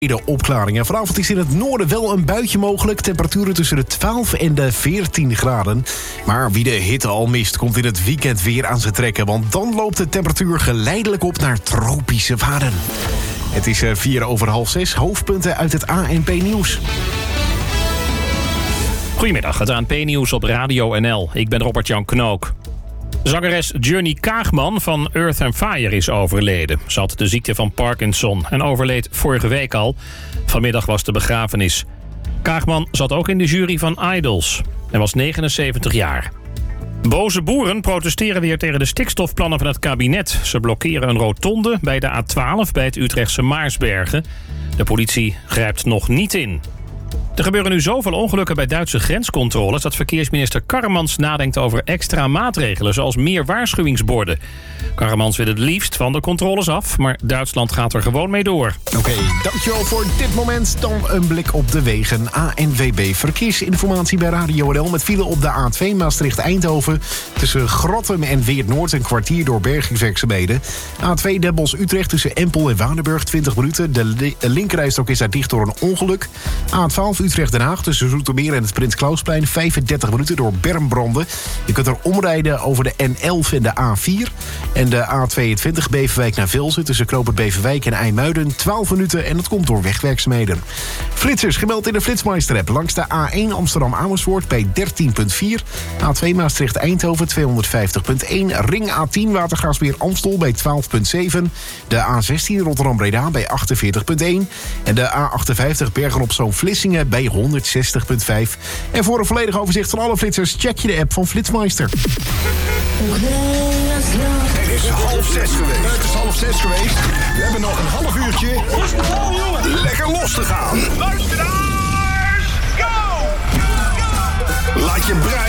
De opklaringen. Vanavond is in het noorden wel een buitje mogelijk. Temperaturen tussen de 12 en de 14 graden. Maar wie de hitte al mist, komt in het weekend weer aan zijn trekken. Want dan loopt de temperatuur geleidelijk op naar tropische waarden. Het is 5:04. Hoofdpunten uit het ANP-nieuws. Goedemiddag, het ANP-nieuws op Radio NL. Ik ben Robert-Jan Knook. Zangeres Journey Kaagman van Earth and Fire is overleden. Ze had de ziekte van Parkinson en overleed vorige week al. Vanmiddag was de begrafenis. Kaagman zat ook in de jury van Idols en was 79 jaar. Boze boeren protesteren weer tegen de stikstofplannen van het kabinet. Ze blokkeren een rotonde bij de A12 bij het Utrechtse Maarsbergen. De politie grijpt nog niet in. Er gebeuren nu zoveel ongelukken bij Duitse grenscontroles dat verkeersminister Karremans nadenkt over extra maatregelen, zoals meer waarschuwingsborden. Karremans wil het liefst van de controles af, maar Duitsland gaat er gewoon mee door. Oké, dankjewel voor dit moment. Dan een blik op de wegen. ANWB Verkeersinformatie bij Radio NL met file op de A2 Maastricht-Eindhoven. Tussen Grottem en Weert-Noord een kwartier door bergingswerkzaamheden. A2 Den Bosch-Utrecht tussen Empel en Waardenburg 20 minuten. De linkerrijstrook is daar dicht door een ongeluk. A12 Utrecht-Den Haag tussen Zoetermeer en het Prins Klausplein 35 minuten door bermbranden. Je kunt er omrijden over de N11 en de A4. En de A22 Beverwijk naar Velzen tussen Knoopert Beverwijk en IJmuiden 12 minuten en dat komt door wegwerkzaamheden. Flitsers gemeld in de Flitsmeister-app langs de A1 Amsterdam-Amersfoort bij 13,4. A2 Maastricht-Eindhoven 250,1. Ring A10 Watergraafsmeer-Amstel bij 12,7. De A16 Rotterdam-Breda bij 48,1. En de A58 Bergen-op-Zoom-Vlissingen bij 160,5. En voor een volledig overzicht van alle flitsers check je de app van Flitsmeister. Het is 5:30 geweest. Het is 5:30 geweest. We hebben nog een half uurtje. Lekker los te gaan. Luisteraars, go! Laat je brein